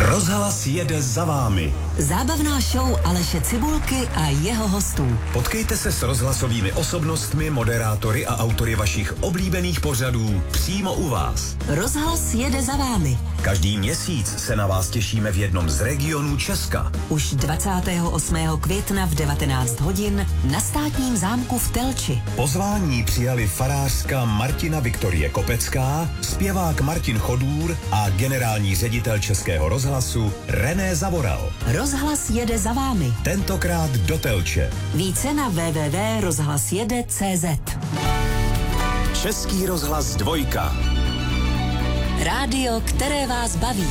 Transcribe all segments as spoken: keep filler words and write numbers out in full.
Rozhlas jede za vámi. Zábavná show Aleše Cibulky a jeho hostů. Potkejte se s rozhlasovými osobnostmi, moderátory a autory vašich oblíbených pořadů přímo u vás. Rozhlas jede za vámi. Každý měsíc se na vás těšíme v jednom z regionů Česka. Už dvacátého osmého května v devatenáct hodin na Státním zámku v Telči. Pozvání přijali farářka Martina Viktorie Kopecká, zpěvák Martin Chodůr a generální ředitel Českého rozhlasu René Zavoral. Rozhlas jede za vámi. Tentokrát do Telče. Více na w w w tečka rozhlasjede tečka cé zet. Český rozhlas dvojka. Rádio, které vás baví.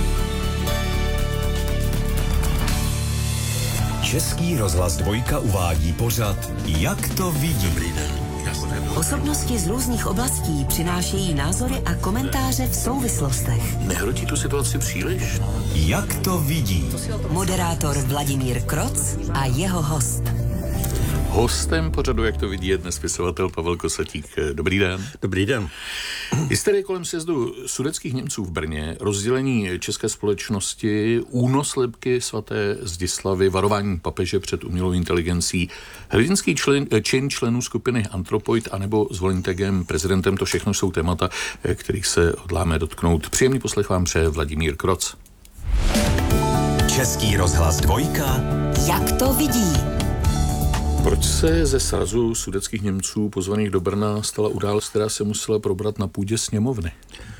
Český rozhlas dvojka uvádí pořad Jak to vidí. Dobrý den. Osobnosti z různých oblastí přinášejí názory a komentáře v souvislostech. Nehrotí tu situaci příliš? Jak to vidí. Moderátor Vladimír Kroc a jeho host. Hostem pořadu, jak to vidí, je dnes spisovatel Pavel Kosatík. Dobrý den. Dobrý den. Hysterie kolem sjezdu sudetských Němců v Brně, rozdělení české společnosti, únos lebky svaté Zdislavy, varování papeže před umělou inteligencí, hrdinský člen, čin členů skupiny Antropoid anebo zvolený tagem prezidentem, to všechno jsou témata, kterých se hodláme dotknout. Příjemný poslech vám přeje Vladimír Kroc. Český rozhlas dvojka. Jak to vidí. Proč se ze srazu sudetských Němců pozvaných do Brna stala událost, která se musela probrat na půdě sněmovny?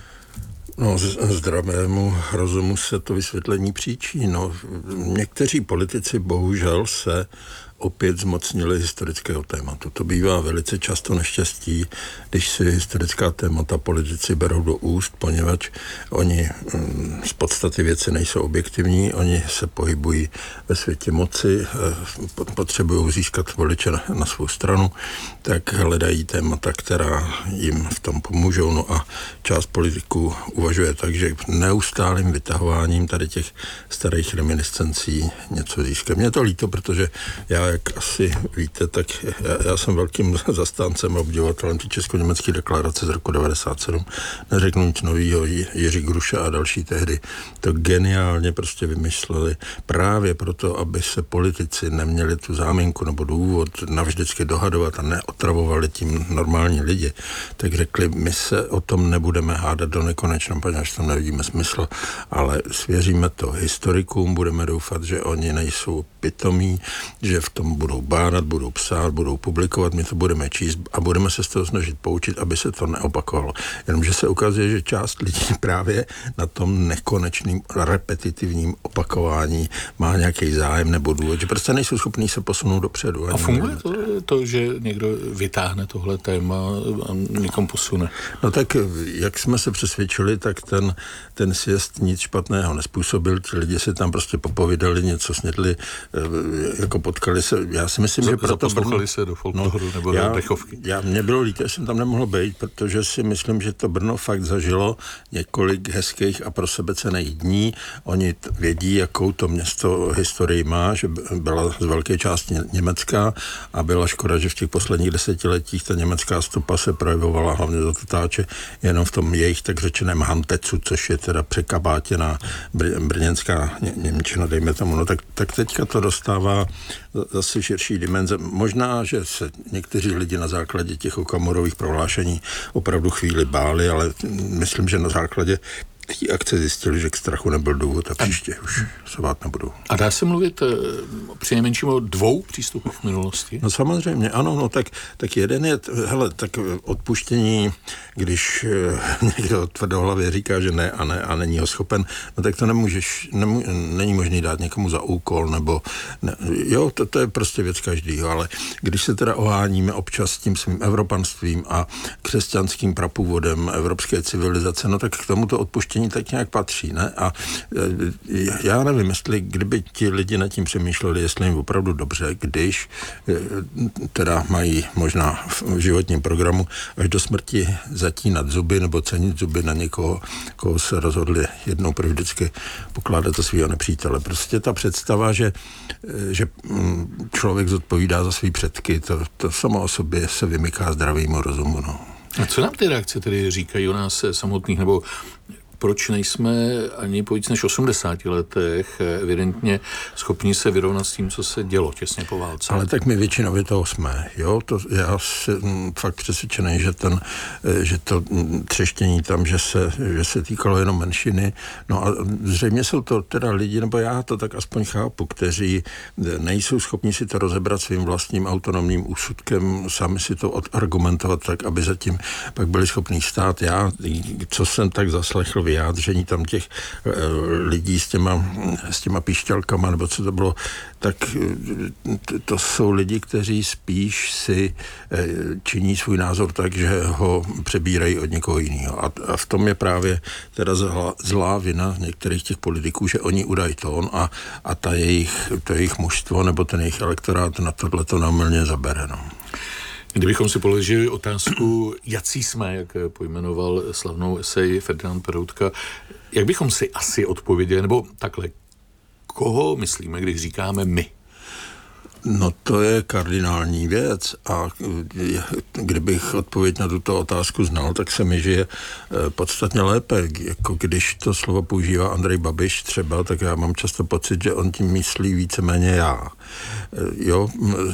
No, zdravému rozumu se to vysvětlení příčí. No, někteří politici bohužel se opět zmocnili historického tématu. To bývá velice často neštěstí, když si historická témata politici berou do úst, poněvadž oni z podstaty věci nejsou objektivní, oni se pohybují ve světě moci, potřebují získat voliče na, na svou stranu, tak hledají témata, která jim v tom pomůžou. No a část politiků uvažuje tak, že neustálým vytahováním tady těch starých reminiscencí něco získá. Mně to líto, protože já, jak asi víte, tak já, já jsem velkým zastáncem a obdivovatelem ty česko-německé deklarace z roku devadesát sedm. Neřeknu nic novýho, Jiří Gruša a další tehdy to geniálně prostě vymysleli právě proto, aby se politici neměli tu záminku nebo důvod navždycky dohadovat a neotravovali tím normální lidi. Tak řekli, my se o tom nebudeme hádat do nekonečna, protože tam nevidíme smysl, ale svěříme to historikům, budeme doufat, že oni nejsou pitomí, že v tom budou bádat, budou psát, budou publikovat, my to budeme číst a budeme se z toho snažit poučit, aby se to neopakovalo. Jenomže se ukazuje, že část lidí právě na tom nekonečným repetitivním opakování má nějaký zájem nebo důvod, že prostě nejsou schopní se posunout dopředu. A funguje to, to, že někdo vytáhne tohle téma a někam posune? No tak, jak jsme se přesvědčili, tak ten, ten sjezd nic špatného nespůsobil, ti lidi se tam prostě popovídali, něco snědli, jako potkali se. Já si myslím, Za, že proto zaposlouchali Brno, se do folkloru no, nebo já, do dechovky. Já, mě bylo líto, že jsem tam nemohl být, protože si myslím, že to Brno fakt zažilo několik hezkých a pro sebe cenných dní. Oni t- vědí, jakou to město historii má, že byla z velké části německá a byla škoda, že v těch posledních desetiletích ta německá stopa se projevovala hlavně za tutáče jenom v tom jejich tak řečeném Handtecu, což je teda překabátěná br- brněnská ně- němčina, dejme tomu. No tak, tak teďka to dostává zase širší dimenze. Možná, že se někteří lidi na základě těch Okamurových prohlášení opravdu chvíli báli, ale myslím, že na základě té akce zjistili, že k strachu nebyl důvod a příště už se bát nebudou. A dá se mluvit přinejmenším o dvou přístupech v minulosti? No samozřejmě, ano, no tak, tak jeden je, hele, tak odpuštění, když někdo tvrdohlavě říká, že ne a ne a není ho schopen, no tak to nemůžeš, nemů, není možný dát někomu za úkol, nebo ne, jo, to, to je prostě věc každýho, ale když se teda oháníme občas tím svým evropanstvím a křesťanským prapůvodem evropské civilizace, no tak k tomuto odpuštění tak nějak patří, ne? A já nevím, jestli kdyby ti lidi nad tím přemýšleli, jestli jim opravdu dobře, když teda mají možná v životním programu až do smrti zatínat zuby nebo cenit zuby na někoho, koho se rozhodli jednou pro vždycky pokládat za svého nepřítele. Prostě ta představa, že, že člověk zodpovídá za svý předky, to, to samo o sobě se vymyká zdravému rozumu, no. A co nám ty reakce tedy říkají o nás samotných, nebo proč nejsme ani po víc než osmdesáti letech evidentně schopni se vyrovnat s tím, co se dělo těsně po válce. Ale tak my většinově toho jsme, jo, to já jsem fakt přesvědčený, že ten, že to třeštění tam, že se, že se týkalo jenom menšiny, no a zřejmě jsou to teda lidi, nebo já to tak aspoň chápu, kteří nejsou schopni si to rozebrat svým vlastním autonomním úsudkem, sami si to odargumentovat tak, aby zatím pak byli schopní stát. Já, co jsem tak zaslechl vyjádření tam těch e, lidí s těma, s těma píšťalkama, nebo co to bylo, tak to, to jsou lidi, kteří spíš si e, činí svůj názor tak, že ho přebírají od někoho jiného. A, a v tom je právě teda zlá, zlá vina některých těch politiků, že oni udají tón a, a ta jejich, to jejich mužstvo nebo ten jejich elektorát na tohleto námylně zabere. No. Kdybychom si položili otázku, jací jsme, jak pojmenoval slavnou esej Ferdinand Peroutka, jak bychom si asi odpověděli, nebo takhle, koho myslíme, když říkáme my? No to je kardinální věc a kdybych odpověď na tuto otázku znal, tak se mi žije podstatně lépe. Jako když to slovo používá Andrej Babiš třeba, tak já mám často pocit, že on tím myslí víceméně já. Jo,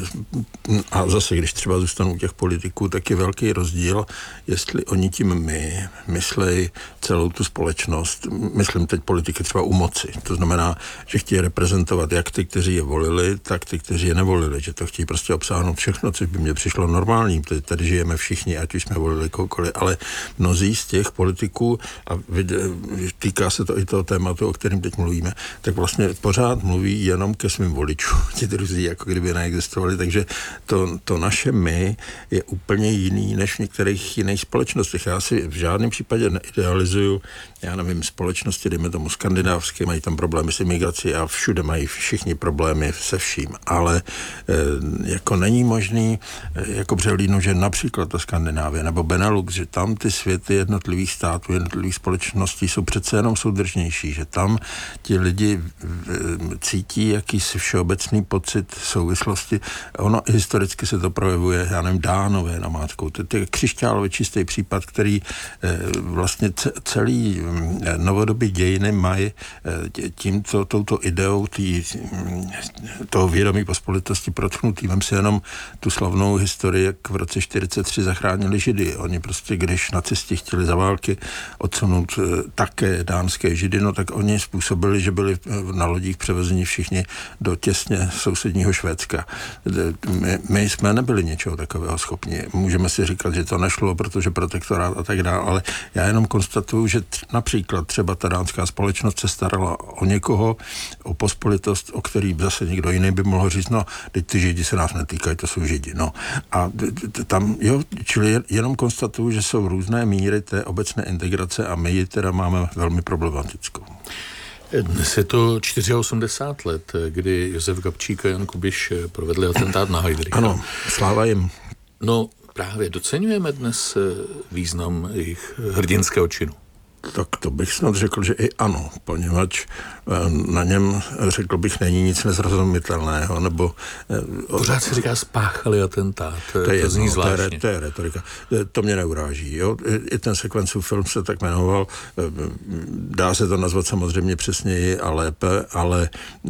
a zase, když třeba zůstanu u těch politiků, tak je velký rozdíl, jestli oni tím my myslejí celou tu společnost, myslím teď politiky třeba u moci. To znamená, že chtějí reprezentovat jak ty, kteří je volili, tak ty, kteří je nevolili, že to chtějí prostě obsáhnout všechno, což by mně přišlo normální. Tady žijeme všichni, ať už jsme volili kohokoliv, ale mnozí z těch politiků, a týká se to i toho tématu, o kterém teď mluvíme, tak vlastně pořád mluví jenom ke svým voličům. Ti druzí jako kdyby neexistovali, takže to, to naše my je úplně jiný než v některých jiných společnostech. Já si v žádném případě neidealizuju, já nevím, společnosti, dejme tomu skandinávské, mají tam problémy s imigrací a všude mají všichni problémy se vším, ale e, jako není možný e, jako přehlídnout, že například ta Skandinávie nebo Benelux, že tam ty světy jednotlivých států, jednotlivých společností jsou přece jenom soudržnější, že tam ti lidi e, cítí jakýsi všeobecný pocit souvislosti. Ono historicky se to projevuje, já nevím, Dánové namátkou. To je křišťálově čistý případ, který e, vlastně c- celý e, novodobý dějiny mají e, tímto, touto ideou tý, toho vědomí pospolitosti protchnutý. Vem si jenom tu slavnou historii, jak v roce čtyřicet tři zachránili Židy. Oni prostě, když nacisti chtěli za války odsunout e, také dánské Židy, no tak oni způsobili, že byli na lodích převezeni všichni do těsně sousedního Švédska. My, my jsme nebyli něčeho takového schopni. Můžeme si říkat, že to nešlo, protože protektorát a tak dále, ale já jenom konstatuju, že tř, například třeba ta dánská společnost se starala o někoho, o pospolitost, o který zase někdo jiný by mohl říct, no, teď ty Židi se nás netýkají, to jsou Židi, no. A tam, jo, čili jenom konstatuju, že jsou různé míry té obecné integrace a my ji teda máme velmi problematickou. Dnes je to osmdesát čtyři let, kdy Josef Gabčík a Jan Kubiš provedli atentát na Heydricha. Ano, sláva jim. No právě doceňujeme dnes význam jejich hrdinského činu. Tak to bych snad řekl, že i ano, poněvadž na něm, řekl bych, není nic nezrozumitelného, nebo... Pořád se říká spáchali atentát, to, to, je to zní jedno, zvláštně. To je, to je retorika. To mě neuráží, jo. I ten sekvencův film se tak jmenoval, dá se to nazvat samozřejmě přesněji a lépe, ale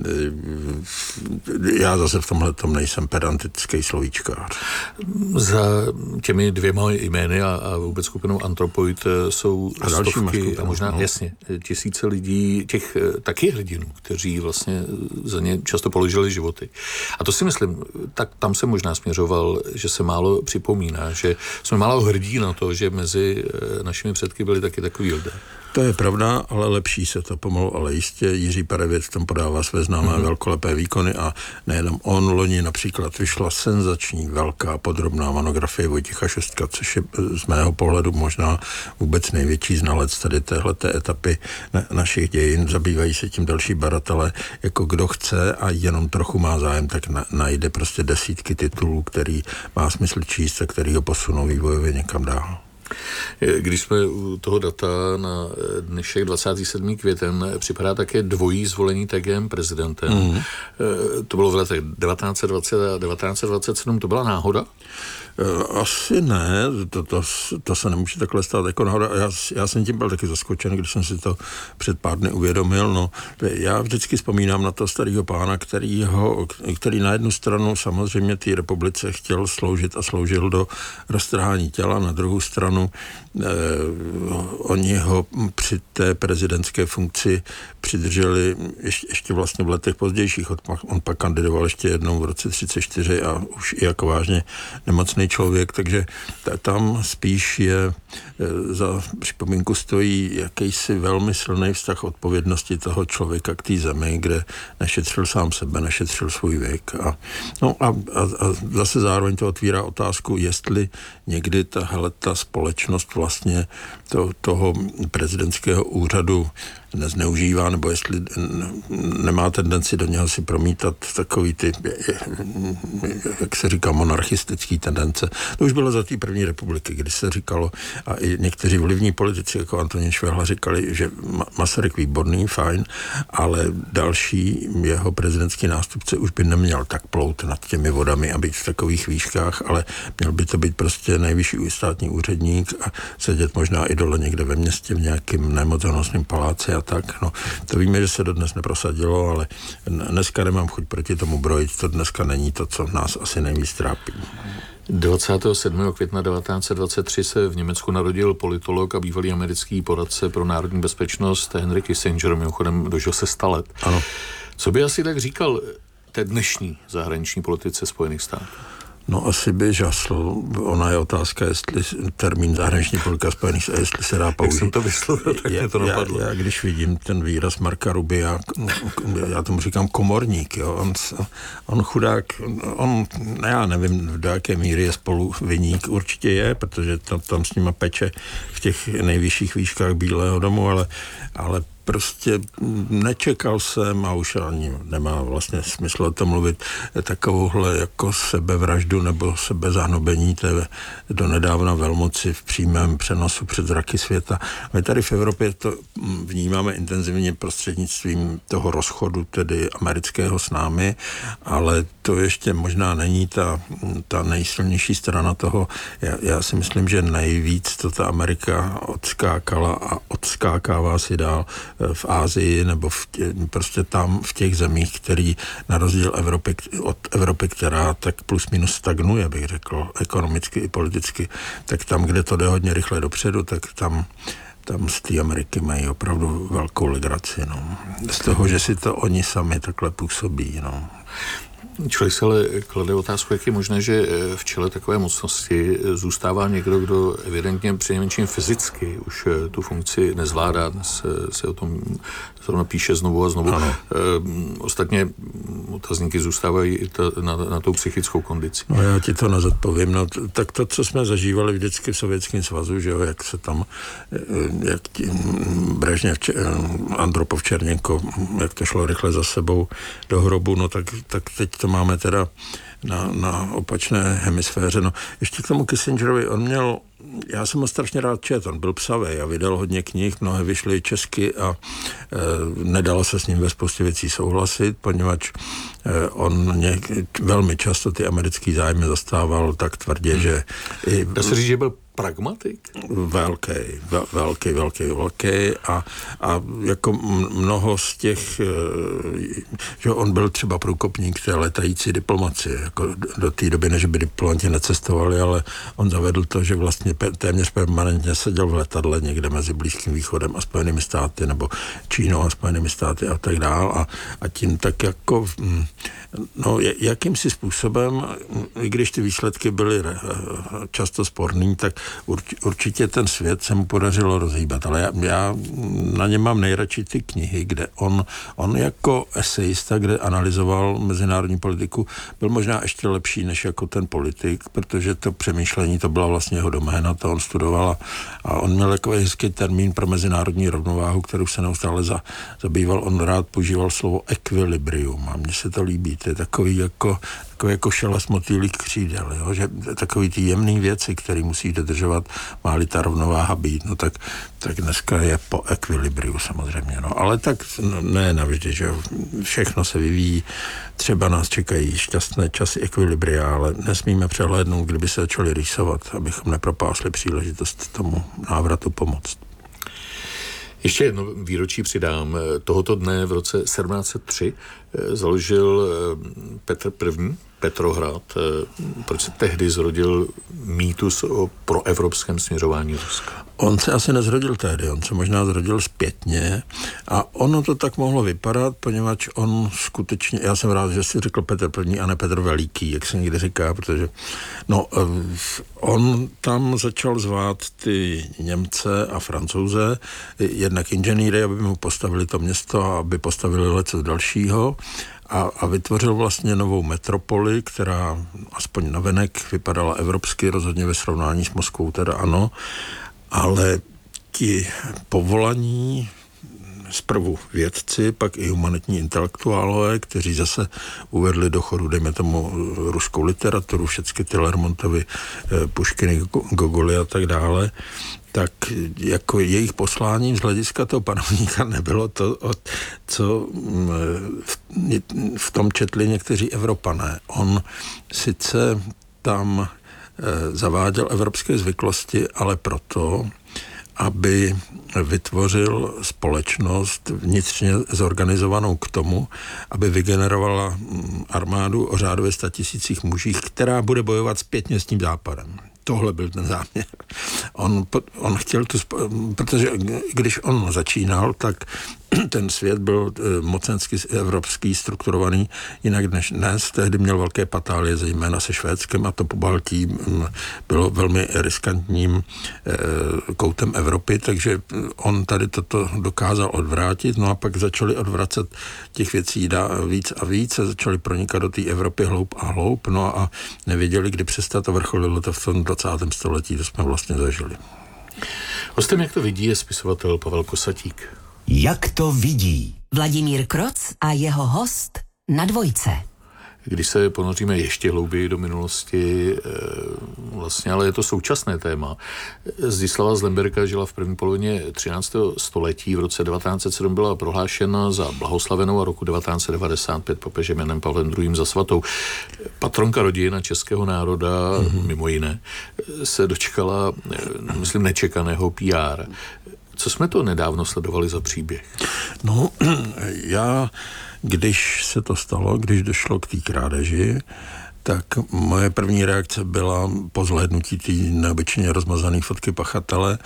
já zase v tomhle tom nejsem pedantický slovíčkář. Za těmi dvěma jmény a, a vůbec skupinou Antropoid jsou a stovky a možná, no. jasně, tisíce lidí, těch taky hrdinů, kteří vlastně za ně často položili životy. A to si myslím, tak tam se možná směřoval, že se málo připomíná, že jsme málo hrdí na to, že mezi našimi předky byli taky takový lidé. To je pravda, ale lepší se to pomalu, ale jistě. Jiří Parevět v tom podává své známé mm-hmm. velkolepé výkony a nejenom on. Loni například vyšla senzační, velká, podrobná monografie Vojtěcha Šostka, což je z mého pohledu možná vůbec největší znalec tady téhleté etapy na, našich dějin. Zabývají se tím další baratele. Jako kdo chce a jenom trochu má zájem, tak na, najde prostě desítky titulů, který má smysl číst a který ho posunou vývojově někam dál. Když jsme u toho data na dnešek dvacátého sedmého květen, připadá také dvojí zvolení T G M prezidentem. Mm. To bylo v letech devatenáct set dvacet a devatenáct set dvacet sedm, to byla náhoda? Asi ne, to, to, to se nemůže takhle stát jako náhoda. Já, já jsem tím byl taky zaskočen, když jsem si to před pár dny uvědomil. No, já vždycky vzpomínám na toho starého pána, který, ho, který na jednu stranu samozřejmě té republice chtěl sloužit a sloužil do roztrhání těla, na druhou stranu eh, oni ho při té prezidentské funkci přidrželi ještě, ještě vlastně v letech pozdějších. On pak kandidoval ještě jednou v roce třicet čtyři a už i jako vážně nemocný člověk, takže t- tam spíš je e, za připomínku stojí jakýsi velmi silný vztah odpovědnosti toho člověka k té zemi, kde nešetřil sám sebe, nešetřil svůj věk. A, no a, a, a zase zároveň to otvírá otázku, jestli někdy tahle ta společnost vlastně to, toho prezidentského úřadu nezneužívá, nebo jestli nemá tendenci do něho si promítat takový ty, jak se říká, monarchistický tendence. To už bylo za té první republiky, kdy se říkalo, a i někteří vlivní politici, jako Antonín Švehla, říkali, že Masaryk výborný, fajn, ale další jeho prezidentský nástupce už by neměl tak plout nad těmi vodami a být v takových výškách, ale měl by to být prostě nejvyšší státní úředník a sedět možná i dole někde ve městě v nějakým nemoc honosným paláci a tak. No, to víme, že se dodnes neprosadilo, ale dneska nemám chuť proti tomu brojit. To dneska není to, co nás asi nejvíc trápí. dvacátého sedmého května devatenáct set dvacet tři se v Německu narodil politolog a bývalý americký poradce pro národní bezpečnost Henry Kissinger, mimochodem dožil se sta let. Ano. Co by asi tak říkal té dnešní zahraniční politice Spojených států? No asi by žasl. Ona je otázka, jestli termín zahraniční politika Spojených států, jestli se dá použít. Jak jsem to vyslovil, tak mě to napadlo. Já, já když vidím ten výraz Marka Rubia, já tomu říkám komorník, jo. On, on chudák, on, já nevím, do jaké míry je spoluviník, určitě je, protože tam, tam s nima peče v těch nejvyšších výškách Bílého domu, ale, ale prostě nečekal jsem, a už ani nemá vlastně smysl o tom mluvit, takovouhle jako sebevraždu nebo sebezahnobení té donedávna velmoci v přímém přenosu před zraky světa. My tady v Evropě to vnímáme intenzivně prostřednictvím toho rozchodu, tedy amerického s námi, ale to ještě možná není ta, ta nejsilnější strana toho. Já, já si myslím, že nejvíc to ta Amerika odskákala a odskákává si dál v Asii nebo v tě, prostě tam v těch zemích, který na rozdíl Evropy, od Evropy, která tak plus minus stagnuje, bych řekl, ekonomicky i politicky, tak tam, kde to jde hodně rychle dopředu, tak tam tam z té Ameriky mají opravdu velkou legraci, no. Z toho, že si to oni sami takhle působí, no. Člověk se ale klade otázku, jak je možné, že v čele takové mocnosti zůstává někdo, kdo evidentně přinejmenším fyzicky už tu funkci nezvládá. Dnes se o tom zrovna píše znovu a znovu. Ano. E, ostatně otazníky zůstávají i ta, na, na tou psychickou kondici. No já ti to nezodpovím. No, tak to, co jsme zažívali vždycky v Sovětském svazu, že jo, jak se tam, jak ti, Brežněv, Andropov, Černěnko, jak to šlo rychle za sebou do hrobu, no tak, tak teď to máme teda na, na opačné hemisféře. No, ještě k tomu Kissingerovi, on měl, já jsem ho strašně rád čet, on byl psavej a vydal hodně knih, mnohé vyšly česky a e, nedalo se s ním ve spoustě věcí souhlasit, poněvadž e, on něk, velmi často ty americký zájmy zastával tak tvrdě, hmm. že... I, Dá se říct, že byl pragmatik? Velký, vel, velký, velký, velký a, a jako mnoho z těch, že on byl třeba průkopník té letající diplomacie, jako do té doby, než by diplomati necestovali, ale on zavedl to, že vlastně téměř permanentně seděl v letadle někde mezi Blízkým východem a Spojenými státy, nebo Čínou a Spojenými státy a tak dál a, a tím tak jako, no jakýmsi způsobem, i když ty výsledky byly často sporný, tak určitě ten svět se mu podařilo rozhýbat, ale já, já na něm mám nejradši ty knihy, kde on, on jako esejista, kde analyzoval mezinárodní politiku, byl možná ještě lepší než jako ten politik, protože to přemýšlení, to byla vlastně jeho doména, to on studoval a on měl takový hezký termín pro mezinárodní rovnováhu, kterou se neustále za, zabýval. On rád používal slovo equilibrium a mně se to líbí, to je takový jako takový jako šelest motýlých křídel, jo? Že takový ty jemný věci, které musí dodržovat, má-li ta rovnováha být, no tak, tak dneska je po ekvilibriu samozřejmě, no. Ale tak no, ne navždy, že všechno se vyvíjí, třeba nás čekají šťastné časy ekvilibria, ale nesmíme přehlédnout, kdyby se začali rýsovat, abychom nepropásli příležitost tomu návratu pomoct. Ještě jedno výročí přidám. Tohoto dne v roce sedmnáct set tři založil Petr I. Petrohrad. Proč se tehdy zrodil mýtus o proevropském směřování Ruska? On se asi nezrodil tehdy, on se možná zrodil zpětně a ono to tak mohlo vypadat, poněvadž on skutečně, já jsem rád, že si řekl Petr I. a ne Petr Veliký, jak se někdy říká, protože no, on tam začal zvát ty Němce a Francouze, jednak inženýry, aby mu postavili to město a aby postavili leco dalšího. A, a vytvořil vlastně novou metropoli, která aspoň navenek vypadala evropsky, rozhodně ve srovnání s Moskvou teda ano, ale ti povolaní zprvu vědci, pak i humanitní intelektuálové, kteří zase uvedli do chodu, dejme tomu, ruskou literaturu, všechny ty Lermontovy, Puškiny, Gogoly a tak dále, tak jako jejich poslání z hlediska toho panovníka nebylo to, co v tom četli někteří Evropané. On sice tam zaváděl evropské zvyklosti, ale proto, aby vytvořil společnost vnitřně zorganizovanou k tomu, aby vygenerovala armádu o řádově sta tisících mužích, která bude bojovat zpětně s tím západem. Tohle byl ten záměr. On, on chtěl tu, protože když on začínal, tak ten svět byl mocensky evropský, strukturovaný jinak než dnes. Tehdy měl velké patálie, zejména se Švédskem, a to Pobaltí bylo velmi riskantním koutem Evropy, takže on tady toto dokázal odvrátit, no a pak začali odvracet těch věcí víc a víc a začali pronikat do té Evropy hloub a hloub, no a nevěděli, kdy přestat, a vrcholilo to v tom dvacátém století, to jsme vlastně zažili. Hostem, jak to vidí, je spisovatel Pavel Kosatík. Jak to vidí? Vladimír Kroc a jeho host na Dvojce. Když se ponoříme ještě hlouběji do minulosti, vlastně, ale je to současné téma. Zdislava z Lemberka žila v první polovině třináctého století. V roce devatenáct set sedm byla prohlášena za blahoslavenou a roku devatenáct set devadesát pět papežem Janem Pavlem druhým za svatou. Patronka rodiny českého národa, mm-hmm. mimo jiné, se dočkala, myslím, nečekaného P R. Co jsme to nedávno sledovali za příběh? No, já, když se to stalo, když došlo k té krádeži, tak moje první reakce byla po zhlédnutí té neobyčejně rozmazané fotky pachatele.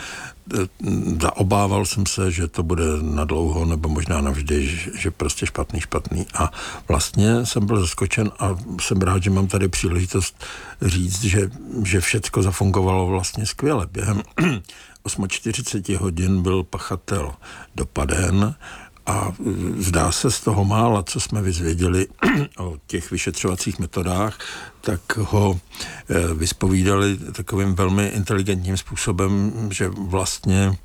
Zaobával jsem se, že to bude nadlouho nebo možná navždy, že, že prostě špatný, špatný. A vlastně jsem byl zaskočen a jsem rád, že mám tady příležitost říct, že, že všecko zafungovalo vlastně skvěle. Během čtyřicet osm hodin byl pachatel dopaden a zdá se z toho mála, co jsme vyzvěděli o těch vyšetřovacích metodách, tak ho vyspovídali takovým velmi inteligentním způsobem, že vlastně,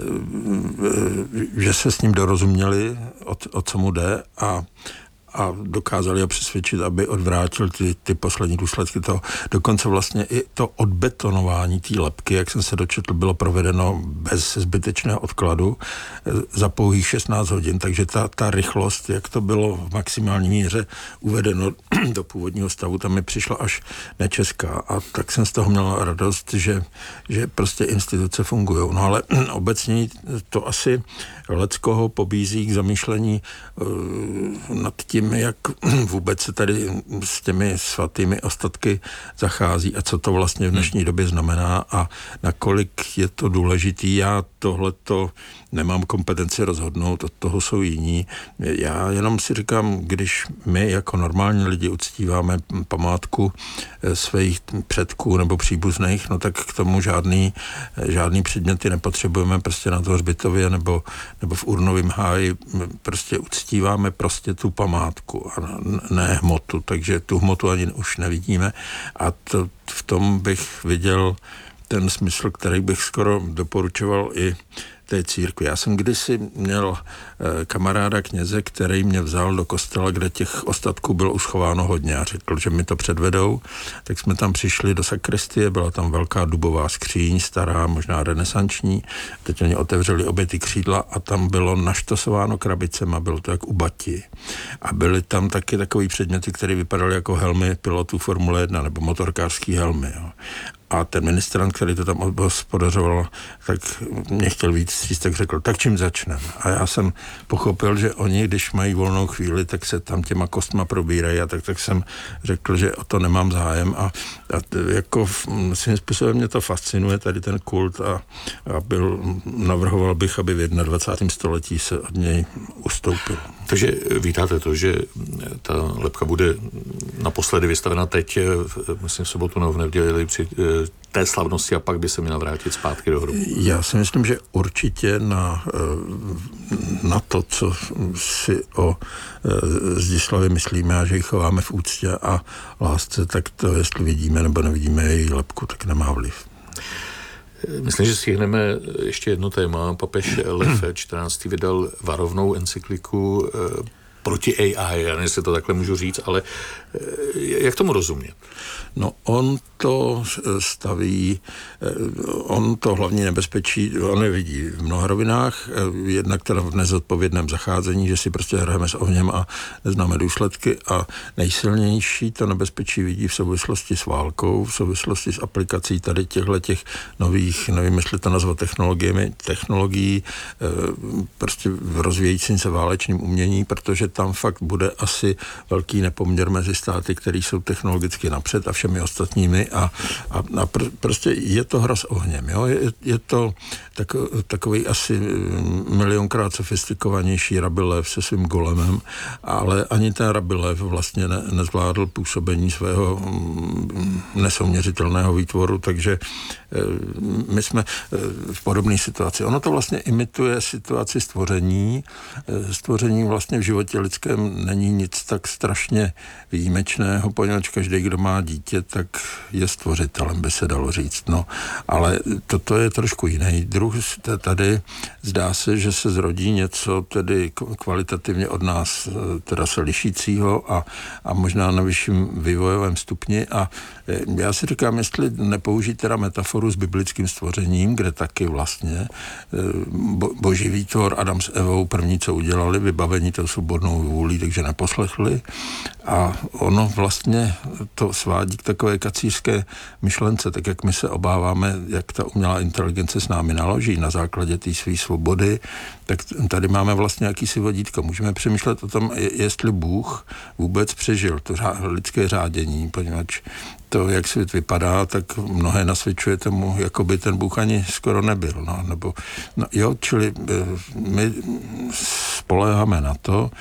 že se s ním dorozuměli, o, o co mu jde, a a dokázali ho přesvědčit, aby odvrátil ty, ty poslední důsledky toho. Dokonce vlastně i to odbetonování té lebky, jak jsem se dočetl, bylo provedeno bez zbytečného odkladu za pouhých šestnáct hodin, takže ta, ta rychlost, jak to bylo v maximální míře uvedeno do původního stavu, tam mi přišla až nečeská, a tak jsem z toho měl radost, že, že prostě instituce fungují. No ale obecně to asi leckoho pobízí k zamýšlení uh, nad tím, jak vůbec se tady s těmi svatými ostatky zachází a co to vlastně v dnešní době znamená a nakolik je to důležitý. Já tohleto nemám kompetenci rozhodnout, od toho jsou jiní. Já jenom si říkám, když my jako normální lidi uctíváme památku svých předků nebo příbuzných, no tak k tomu žádný, žádný předměty nepotřebujeme prostě na toho hřbitově nebo, nebo v urnovém háji. Prostě uctíváme prostě tu památku a ne hmotu, takže tu hmotu ani už nevidíme a to, v tom bych viděl ten smysl, který bych skoro doporučoval i té církvi. Já jsem kdysi měl kamaráda kněze, který mě vzal do kostela, kde těch ostatků bylo uschováno hodně a řekl, že mi to předvedou. Tak jsme tam přišli do sakristie, byla tam velká dubová skříň, stará, možná renesanční. Teď oni otevřeli obě ty křídla a tam bylo naštosováno krabicema, bylo to jak u bati. A byly tam taky takový předměty, které vypadaly jako helmy pilotů Formule jedna nebo motorkářský helmy. Jo. A ten ministrant, který to tam hospodařoval, tak mě chtěl víc stříct, tak řekl, tak čím začneme? A já jsem pochopil, že oni, když mají volnou chvíli, tak se tam těma kostma probírají a tak, tak jsem řekl, že o to nemám zájem a, a jako svým způsobem mě to fascinuje, tady ten kult a, a byl, navrhoval bych, aby v dvacátém prvním století se od něj ustoupil. Takže vítáte to, že ta lebka bude naposledy vystavena teď, myslím v sobotu nebo v neděli při té slavnosti a pak by se měla vrátit zpátky do hrobu. Já si myslím, že určitě na, na to, co si o Zdislavě myslíme a že ji chováme v úctě a lásce, tak to, jestli vidíme nebo nevidíme její lebku, tak nemá vliv. Myslím, že stihneme ještě jedno téma. Papež Lev čtrnáctý vydal varovnou encykliku proti A I, já nevím, jestli to takhle můžu říct, ale jak tomu rozumět? No on to staví, on to hlavní nebezpečí, on nevidí v mnoha rovinách, jednak teda v nezodpovědném zacházení, že si prostě hrajeme s ohněm a neznáme důsledky a nejsilnější to nebezpečí vidí v souvislosti s válkou, v souvislosti s aplikací tady těchto těch nových, nevím, jestli to nazvat technologiemi, technologií, prostě rozvíjejícím se válečným umění, protože tam fakt bude asi velký nepoměr mezi státy, které jsou technologicky napřed a všemi ostatními a, a, a pr- prostě je to hra s ohněm, jo? Je, je to tak, takový asi milionkrát sofistikovanější Rabilev se svým golemem, ale ani ten Rabilev vlastně ne, nezvládl působení svého nesouměřitelného výtvoru, takže my jsme v podobné situaci. Ono to vlastně imituje situaci stvoření. Stvoření vlastně v životě lidském není nic tak strašně výjimečného, poněvadž každý, kdo má dítě, tak je stvořitelem, by se dalo říct. No, ale toto je trošku jiný druh. Tady zdá se, že se zrodí něco tedy kvalitativně od nás teda se lišícího a, a možná na vyšším vývojovém stupni a já si říkám, jestli nepoužít teda metaforu s biblickým stvořením, kde taky vlastně bo, boží výtvor Adam s Evou první, co udělali, vybavení tou svobodnou vůlí, takže neposlechli a ono vlastně to svádí k takové kacířské myšlence, tak jak my se obáváme, jak ta umělá inteligence s námi naloží na základě té své svobody, tak tady máme vlastně jakýsi vodítko. Můžeme přemýšlet o tom, jestli Bůh vůbec přežil to lidské řádění, poněvadž to, jak svět vypadá, tak mnohé nasvědčuje tomu, jako by ten Bůh ani skoro nebyl. No, nebo, no, jo, čili my spoléháme na to,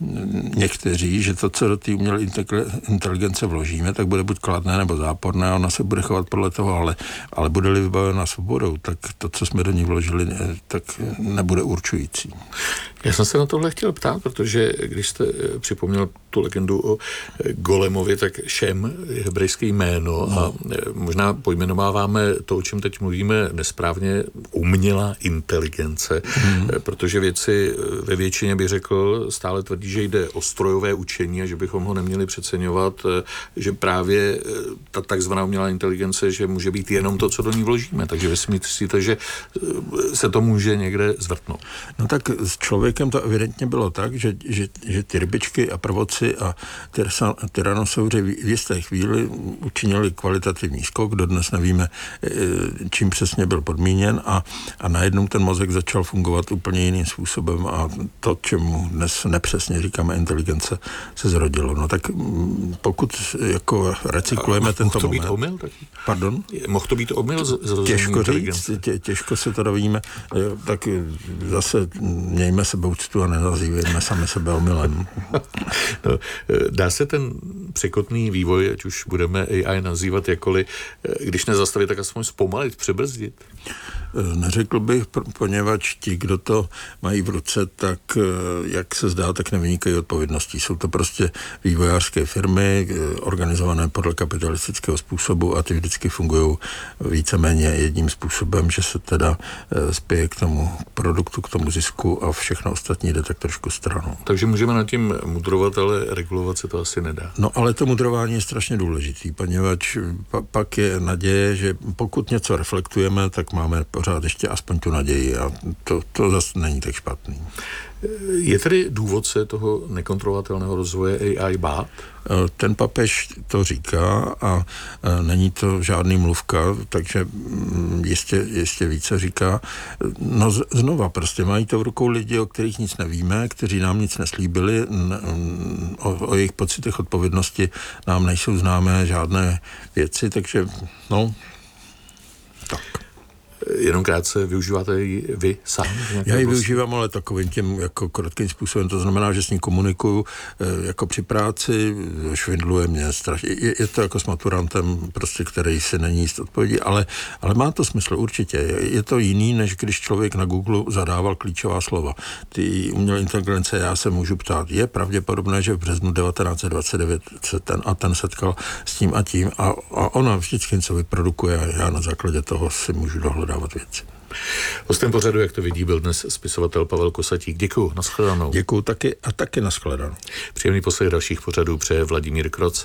někteří, že to, co do té umělé inteligence vložíme, tak bude buď kladné nebo záporné a ona se bude chovat podle toho, ale, ale bude-li vybavena svobodou, tak to, co jsme do ní vložili, tak nebude určující. Já jsem se na tohle chtěl ptát, protože když jste připomněl tu legendu o Golemovi, tak Šem je hebrejské jméno no. a možná pojmenováváme to, o čem teď mluvíme, nesprávně umělá inteligence, hmm. protože věci ve většině bych řekl, stále tvrdí, že jde o strojové učení a že bychom ho neměli přeceňovat, že právě ta takzvaná umělá inteligence, že může být jenom to, co do ní vložíme. Takže vy si myslíte, že se to může někde zvrtnout. No tak s člověkem to evidentně bylo tak, že, že, že ty rybičky a prvoci a tyrannosauři v jisté chvíli učinili kvalitativní skok, dodnes nevíme, čím přesně byl podmíněn a, a najednou ten mozek začal fungovat úplně jiným způsobem a to, čemu dnes nepřesně říkáme inteligence, se zrodilo. No tak pokud jako recyklujeme a tento moment... Mohl to být omyl taky? Pardon? Mohl to být omyl z Těžko říct, tě, těžko se to dovíme, tak zase mějme sebouctu a nenazývejme sami sebe omylem. No, dá se ten překotný vývoj, ať už budeme A I nazývat jakkoliv, když nezastavit, tak aspoň zpomalit, přebrzdit? Neřekl bych, poněvadž ti, kdo to mají v ruce, tak jak se zdá, tak nevynikají odpovědností. Jsou to prostě vývojářské firmy, organizované podle kapitalistického způsobu a ty vždycky fungují víceméně jedním způsobem, že se teda spěje k tomu produktu, k tomu zisku a všechno ostatní jde tak trošku stranou. Takže můžeme nad tím mudrovat, ale regulovat se to asi nedá. No ale to mudrování je strašně důležitý, poněvadž pa, pak je naděje, že pokud něco reflektujeme, tak máme pořád ještě aspoň tu naději a to, to zase není tak špatný. Je tedy důvod se toho nekontrolovatelného rozvoje A I bát? Ten papež to říká a není to žádný mluvka, takže jistě, jistě více říká. No znova prostě mají to v rukou lidi, o kterých nic nevíme, kteří nám nic neslíbili, o, o jejich pocitech odpovědnosti nám nejsou známé žádné věci, takže no, tak. Jenom krátce, využíváte ji vy sám? Já ji využívám, ale takovým tím jako krátkým způsobem. To znamená, že s ní komunikuju jako při práci, švindluje mě strašně. Je, je to jako s maturantem, prostě, který si není jist odpovědí, ale, ale má to smysl určitě. Je, je to jiný, než když člověk na Google zadával klíčová slova. Ty umělé inteligence, já se můžu ptát, je pravděpodobné, že v březnu devatenáct set dvacet devět se ten a ten setkal s tím a tím a, a ona vždycky něco vyprodukuje a já na základě toho si můžu dohledat věci. Hostem pořadu, jak to vidí, byl dnes spisovatel Pavel Kosatík. Děkuju, nashledanou. Děkuju taky a taky nashledanou. Příjemný poslech dalších pořadů přeje Vladimír Kroc.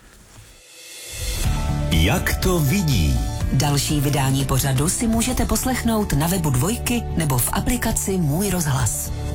Jak to vidí? Další vydání pořadu si můžete poslechnout na webu Dvojky nebo v aplikaci Můj rozhlas.